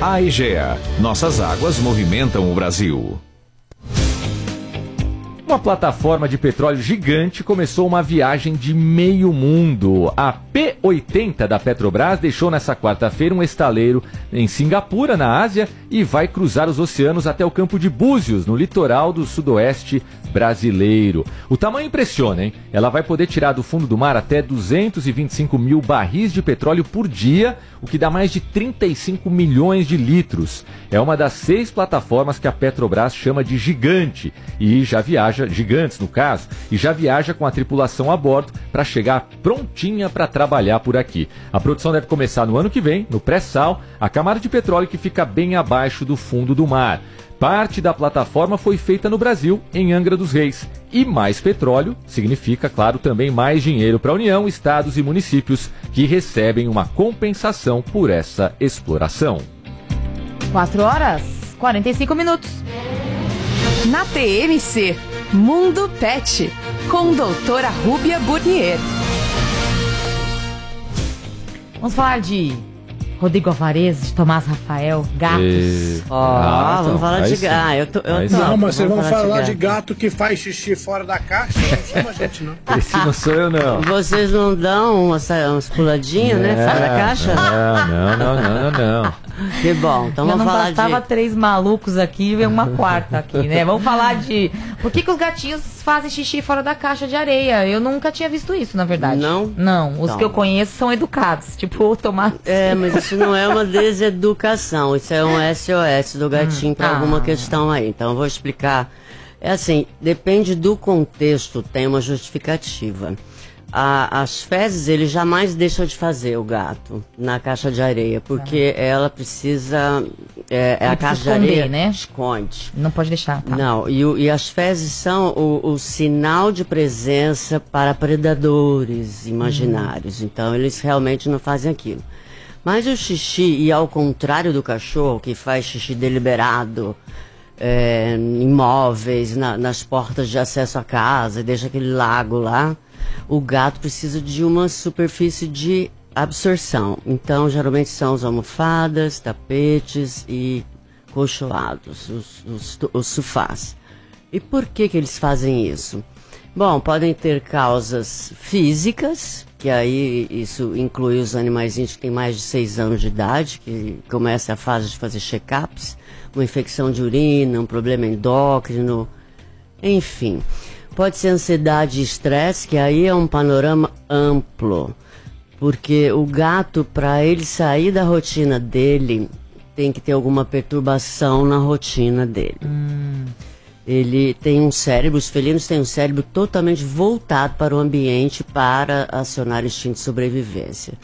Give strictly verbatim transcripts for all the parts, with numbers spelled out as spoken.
Aegea. Nossas águas movimentam o Brasil. Uma plataforma de petróleo gigante começou uma viagem de meio mundo. A P oitenta da Petrobras deixou nessa quarta-feira um estaleiro em Singapura, na Ásia, e vai cruzar os oceanos até o Campo de Búzios, no litoral do sudoeste brasileiro. O tamanho impressiona, hein? Ela vai poder tirar do fundo do mar até duzentos e vinte e cinco mil barris de petróleo por dia, o que dá mais de trinta e cinco milhões de litros. É uma das seis plataformas que a Petrobras chama de gigante e já viaja, gigantes no caso, e já viaja com a tripulação a bordo para chegar prontinha para trabalhar por aqui. A produção deve começar no ano que vem, no pré-sal, a camada de petróleo que fica bem abaixo do fundo do mar. Parte da plataforma foi feita no Brasil, em Angra dos Reis. E mais petróleo significa, claro, também mais dinheiro para a União, estados e municípios que recebem uma compensação por essa exploração. quatro horas, quarenta e cinco minutos. Na T M C, Mundo Pet, com doutora Rúbia Burnier. Vamos falar de Rodrigo Alvarez, de Tomás Rafael, gatos. E... Ó, oh, ah, vamos então, falar de sim. gato. Ah, eu tô, eu tô, não, mas vocês vão falar, falar de, de gato. de gato que faz xixi fora da caixa? Não chama a gente, não. Esse não sou eu, não. Vocês não dão umas, umas puladinhas, né? Fora da caixa? Não, não, não, não, não, não. Que bom, então Já vamos não falar bastava de... três malucos aqui e veio uma quarta aqui, né? Vamos falar de... Por que que os gatinhos fazem xixi fora da caixa de areia? Eu nunca tinha visto isso, na verdade. Não? Não, os Então. que eu conheço são educados, tipo o Tomás. É, mas isso não é uma deseducação, isso é um S O S do gatinho para Ah. alguma questão aí. Então eu vou explicar. É assim, depende do contexto, tem uma justificativa. A, as fezes ele jamais deixa de fazer, o gato, na caixa de areia, porque ela precisa... É, é a caixa precisa de areia esconder, né? esconde. Não pode deixar, tá? Não, e, o- e as fezes são o, o sinal de presença para predadores imaginários. Então, eles realmente não fazem aquilo. Mas o xixi, e ao contrário do cachorro, que faz xixi deliberado, é, em móveis, na- nas portas de acesso à casa, e deixa aquele lago lá, o gato precisa de uma superfície de absorção. Então, geralmente são as almofadas, tapetes e colchoados, os, os, os sofás. E por que que eles fazem isso? Bom, podem ter causas físicas, que aí isso inclui os animaizinhos que têm mais de seis anos de idade, que começa a fase de fazer check-ups, uma infecção de urina, um problema endócrino, enfim. Pode ser ansiedade e estresse, que aí é um panorama amplo. Porque o gato, para ele sair da rotina dele, tem que ter alguma perturbação na rotina dele. Hum. Ele tem um cérebro, os felinos têm um cérebro totalmente voltado para o ambiente para acionar instinto de sobrevivência.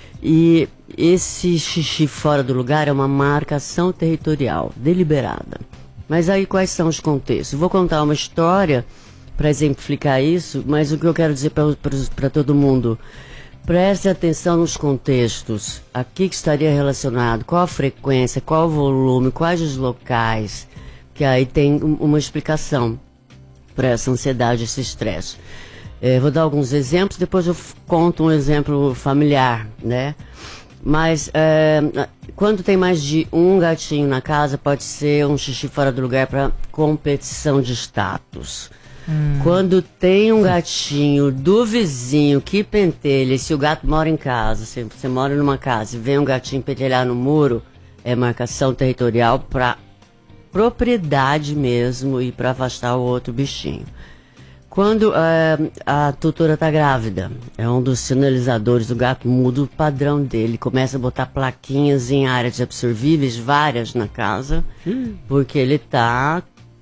E esse xixi fora do lugar é uma marcação territorial, deliberada. Mas aí quais são os contextos? Vou contar uma história para exemplificar isso, mas o que eu quero dizer para todo mundo... Preste atenção nos contextos. Aqui que estaria relacionado, qual a frequência, qual o volume, quais os locais, que aí tem um, uma explicação para essa ansiedade, esse estresse. É, vou dar alguns exemplos, depois eu f- conto um exemplo familiar, né? Mas é, quando tem mais de um gatinho na casa, pode ser um xixi fora do lugar para competição de status. Hum. Quando tem um gatinho do vizinho que pentelha, e se o gato mora em casa, se você mora numa casa e vem um gatinho pentelhar no muro, é marcação territorial para propriedade mesmo e para afastar o outro bichinho. Quando é, a tutora está grávida, é um dos sinalizadores, o gato muda o padrão dele, começa a botar plaquinhas em áreas absorvíveis, várias na casa, hum. porque ele está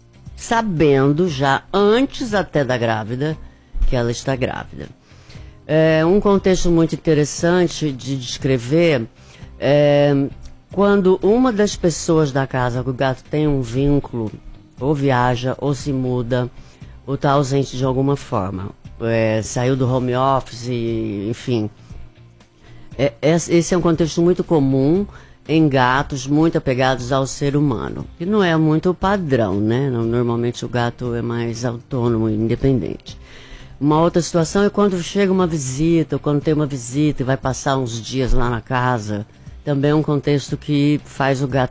sabendo já, antes até da grávida, que ela está grávida. É um contexto muito interessante de descrever, é, quando uma das pessoas da casa, o gato tem um vínculo, ou viaja, ou se muda, ou está ausente de alguma forma, é, saiu do home office, enfim. É, esse é um contexto muito comum em gatos muito apegados ao ser humano, que não é muito padrão, né? Normalmente o gato é mais autônomo e independente. Uma outra situação é quando chega uma visita, ou quando tem uma visita e vai passar uns dias lá na casa. Também é um contexto que faz o gato